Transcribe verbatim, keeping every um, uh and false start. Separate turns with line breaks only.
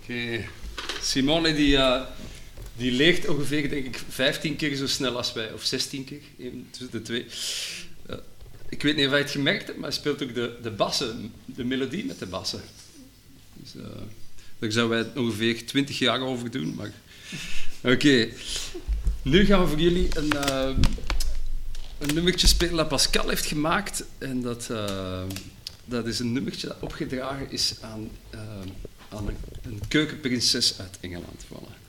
Okay. Simone die, uh, die leert ongeveer denk ik vijftien keer zo snel als wij, of zestien keer, tussen de twee. Uh, ik weet niet of je het gemerkt hebt, maar hij speelt ook de, de bassen, de melodie met de bassen. Dus, uh, daar zouden wij ongeveer twintig jaar over doen. Maar... Oké, okay. Nu gaan we voor jullie een, uh, een nummertje spelen dat Pascal heeft gemaakt. En dat, uh, dat is een nummertje dat opgedragen is aan, uh, aan een, een keukenprinses uit Engeland. Voilà.